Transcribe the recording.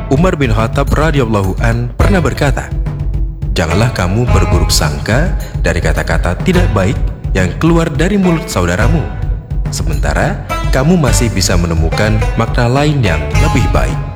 Umar bin Khattab radhiyallahu an pernah berkata, "Janganlah kamu berburuk sangka dari kata-kata tidak baik yang keluar dari mulut saudaramu, sementara kamu masih bisa menemukan makna lain yang lebih baik."